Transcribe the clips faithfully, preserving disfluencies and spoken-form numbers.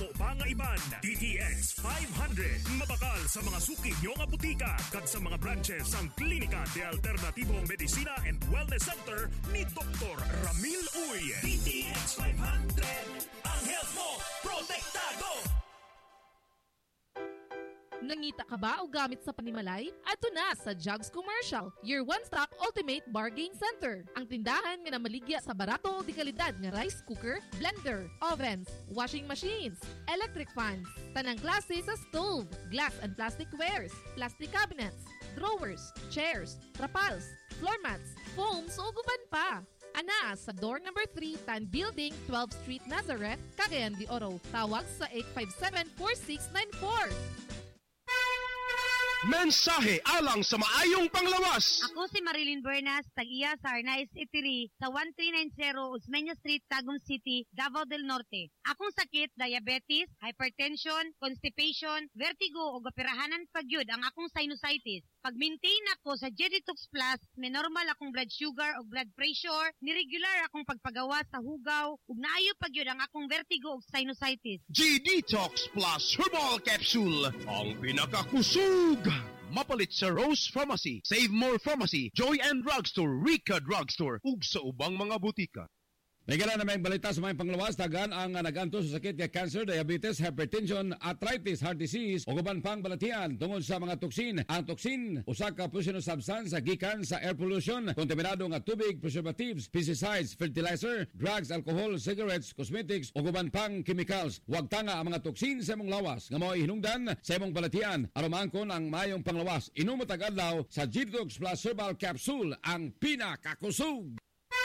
dako pa nga iban. D T X five hundred. Mabakal sa mga suki nyo nga butika kag sa mga branches ang Klinika de Alternativo Medicina and Wellness Center ni Doktor Ramil Uy. D T X five hundred. Ang health mo, protektado! Nangita ka ba o gamit sa panimalay? Ato na sa Jugs Commercial, your one-stop ultimate bargain center. Ang tindahan nga namaligya sa barato o di kalidad nga rice cooker, blender, ovens, washing machines, electric fans, tanang klase sa stove, glass and plastic wares, plastic cabinets, drawers, chairs, trapals, floor mats, foams o guban pa. Ana sa door number three, Tan Building, twelfth Street, Nazareth, Cagayan de Oro. Tawag sa eight five seven, four six nine four. Mensahe alang sa maayong panglawas. Ako si Marilyn Buenas, tag-iya sa Arnaiz Eatery sa thirteen ninety Osmeña Street, Tagum City, Davao del Norte. Akong sakit, diabetes, hypertension, constipation, vertigo o operahanan pagyud ang akong sinusitis. Pag-maintain ako sa G-Detox Plus, may normal akong blood sugar o blood pressure, niregular akong pagpagawa sa hugaw, ug naayo pagyud ang akong vertigo o sinusitis. G-Detox Plus Herbal Capsule, ang pinakakusog. Mapalit sa Rose Pharmacy, Save More Pharmacy, Joy and Drugstore, Rica Drugstore, ug sa ubang mga butika. May gala na may balita sa mga panglawas, tagan ang naganto sa sakit ng cancer, diabetes, hypertension, arthritis, heart disease, o guban pang balatian tungod sa mga toksin. Ang toksin, usa ka poisonous substance gikan sa air pollution, kontaminado nga tubig, preservatives, pesticides, fertilizer, drugs, alcohol, cigarettes, cosmetics, o guban pang chemicals. Huwag tanga ang mga toksin sa imong lawas nga mao hinungdan sa imong balatian. Arumangkon ang mayong panglawas. Inumo tagad-adlaw sa G-Detox Plus Herbal Capsule, ang pinakakusog.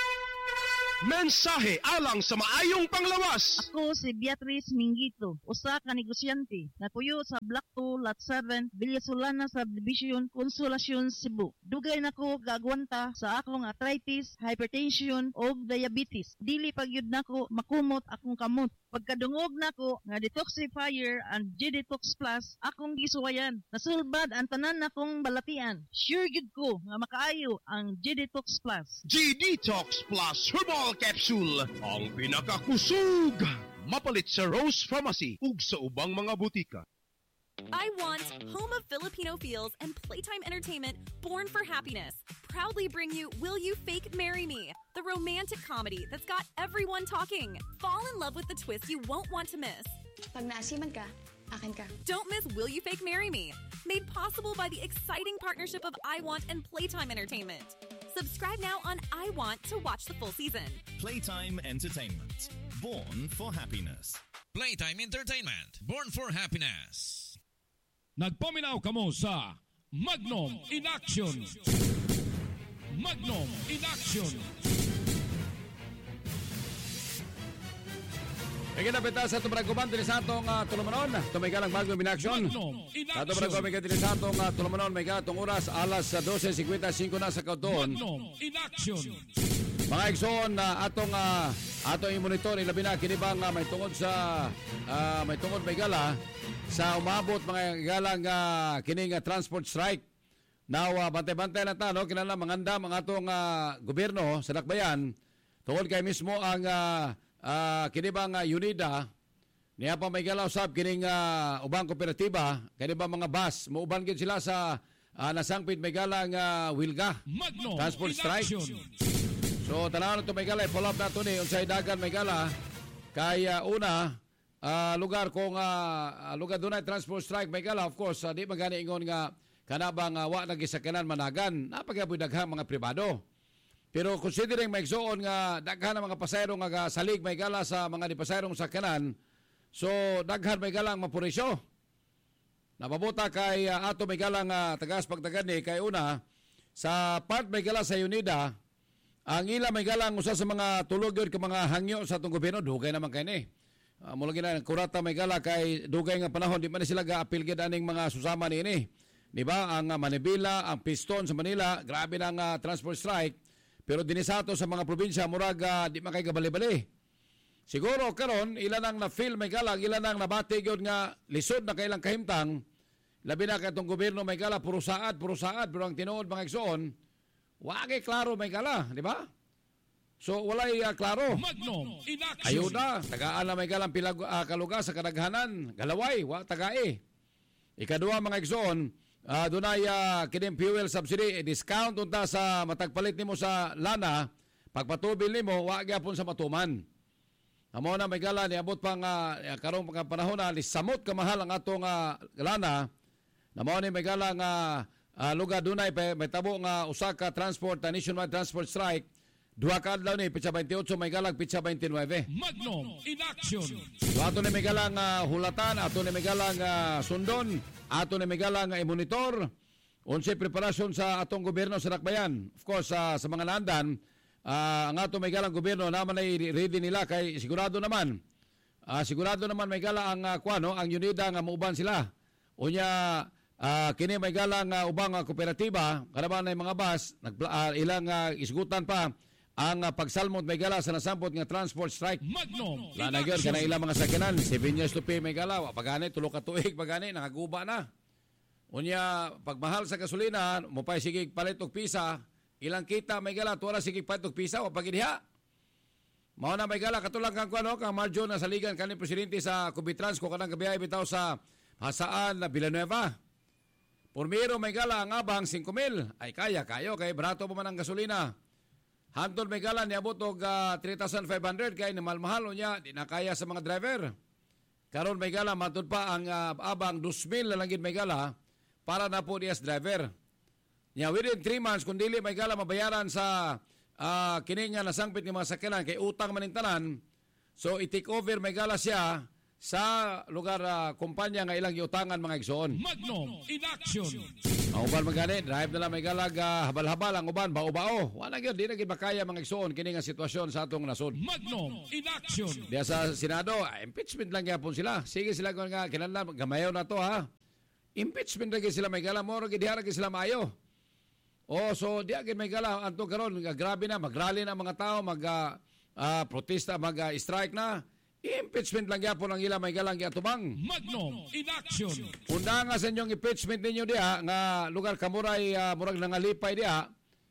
Mensahe alang sa maayong panglawas. Ako si Beatrice Mingito, usa ka negosyante na puyo sa Block two, Lot seven, Villasolana Subdivision, Consolacion, Cebu. Dugay nako gagwanta sa akong arthritis, hypertension o diabetes. Dili pagyud nako makumot akong kamot. Pagkadungog nako nga detoxifier and G-Detox Plus, akong gisuwayan. Nasulbad ang tanan nakong balatian. Sure gid ko nga makaayo ang G-Detox Plus. G-Detox Plus Herbal Capsule, ang pinakakusog. Mapalit sa Rose Pharmacy ug sa ubang mga butika. I Want, home of Filipino feels and playtime entertainment born for happiness, proudly bring you Will You Fake Marry Me, the romantic comedy that's got everyone talking. Fall in love with the twist you won't want to miss. Pag naasiman ka, akin ka. Don't miss Will You Fake Marry Me, made possible by the exciting partnership of I Want and Playtime Entertainment. Subscribe now on I Want to watch the full season. Playtime Entertainment, born for happiness. Playtime Entertainment, born for happiness. Nagpaminaw kamo sa Magnum in Action. Magnum in Action. Ikinapita sa Tubraguban, din sa atong uh, tulumanon. Tumiga ng Magnum in Action. Sa Tubraguban, din sa atong uh, tulumanon. May gatong oras, alas twelve fifty-five na sa kauton. Magnum in Action. Mga igsoon, uh, atong uh, atong i-monitor, ilabi na, kinibang uh, may tungod sa uh, may tungod may gala sa umabot mga galang uh, kining uh, transport strike. Now, uh, bantay-bantay na ta, no? Kinala manganda mga atong uh, gobyerno sa Dakbayan tungod kay mismo ang uh, uh, kinibang uh, UNIDA niya pa may galaw sab kining uh, ubang kooperatiba, kinibang mga bus mauban gid sila sa uh, nasangpit may galang uh, wilga Magnum transport strike. So tanaw to may gala follow up nato ni unsay dagan may gala kay uh, una Uh, lugar kung uh, lugar doon ay transport strike may gala, of course, uh, di magani ingon nga kanabang uh, wa nagisakanan managan, napagaboy daghang mga pribado. Pero considering may igsoon nga daghan ang mga pasayro nga salig may gala sa mga dipasayrong sakanan, so daghan may galang mapurisyo. Napabuta kay uh, ato may galang uh, tagas pagtagani kay una sa part may gala sa UNIDA, ang ila may galang usa sa mga tulog yun ka mga hangyo sa atong gobyerno, dugay naman kay ni. Uh, mula gina kurata may gala kay dugay nga panahon di man sila ga-apil gid aning mga susama niini. Di ba? Ang uh, Manibela, ang Piston sa Manila, grabe na ang uh, transport strike. Pero dinisato sa mga probinsya murag uh, di man kay gabali-bali. Siguro karon ilan ang na-feel may gala, ilan ang nabati gyud nga lisod na kailang kahimtang. Labi na katong gobyerno may gala puro saad, puro saad, pero ang tinuod mga igsoon, wa kay klaro may gala, di ba? So walay uh, klaro. Magnum in action. Ayuda, tagaan na may galang pilag uh, kaluga sa kadaghanan, galaway, wa tagai. Ikaduha mga igsoon, uh, dunay uh, kining fuel subsidy discount unta sa matagpalit nimo sa lana, pagpatubil nimo wa gyapon sa matuman. Amo na may gala niabot pang uh, karong mga panahon na lisamot ka mahal ang atong uh, lana. Namo ni may gala nga uh, lugar dunay may tabo nga usa ka transport uh, nationwide transport strike. Duha ka adlaw ni pitsa twenty-eight may galang pitsa twenty-nine. Magnum in action. So ato ni may galang uh, hulatan, ato ni may galang uh, sundon, ato ni may galang uh, monitor. Unsay preparasyon sa atong gobyerno sa Dakbayan. Of course uh, sa mga landan Uh, ang ato may galang gobyerno naman ay ready nila kay sigurado naman uh, sigurado naman may gala ang uh, kuano ang unida nga mauban sila unya uh, kini may galang uh, ubang uh, kooperatiba karaban na mga bus nag, uh, ilang uh, isgutan pa ang uh, pagsalmot may gala sa nasampot nga transport strike. Magnum la na gyud kana ilang mga sakyanan seven years to pay may gala wa pagani tulo ka tuig pagani nakaguba na unya pagmahal sa gasolina mo pay sige palit og pisa. Ilang kita may gala tuwa sige patog pisa o pagidiha. Mao na may gala katulang kang kuano kang Marjo na saligan kanhi presidente sa Kubitrans ko kanang gabiyahe bitaw sa Hasaan na Villanueva. Pormiro may gala ang abang five mil ay kaya kayo kay barato pa man ang gasolina. Hantod may gala niabot og uh, three thousand five hundred kay ni malmahal niya di na kaya sa mga driver. Karon may gala matud pa ang uh, abang two mil lang gid may gala para na po dias driver. Yeah, within three months, kung dili may gala mabayaran sa uh, kini nga nasangpit ng mga sakyanan kay utang manintanan, so i-take over may gala siya sa lugar uh, kumpanya nga ilang giutangan mga igsoon. Magnum in action. Ang uban magani, drive na lang may galag uh, habal-habal ang uban, bao-bao. Wala gyud di na gid makaya mga igsoon kini nga sitwasyon sa atong nasod. Magnum in action. Diya sa Senado, ah, impeachment lang gyapon sila. Sige sila kung nga kinahanglan gamayon na to ha. Impeachment lagi sila may gala mo gid diha lagi sila maayo. Oh, so di agad may gala anto karon grabe na magrally na mga tao mag uh, uh, protesta mag uh, strike na impeachment lang gyapon ang ila may galang giatubang. Magnum in action. Unda nga sa inyong impeachment ninyo diha nga lugar kamuray uh, murag nangalipay diha.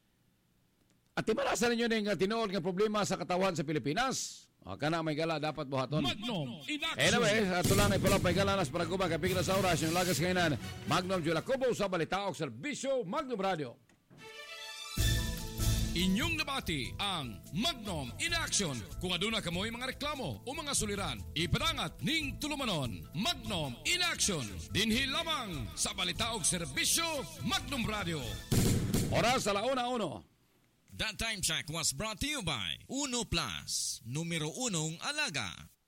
At timalasan ninyo ning tinuod nga problema sa katawan sa Pilipinas. O, kana may gala dapat buhaton. Magnum in action. Anyway, ato lang ay pala may gala nas para gubang kapigla sa oras yung lagas kainan. Magnum Jula Kubo sa Balitaok Serbisyo Magnum Radio. Inyong nabati ang Magnum in Action. Kung aduna kamoy mga reklamo o mga suliran, ipadangat ning tulumanon. Magnum in Action. Dinhi lamang sa Balitaog Serbisyo Magnum Radio. Oras sa launa uno. That time check was brought to you by Uno Plus, numero unong alaga.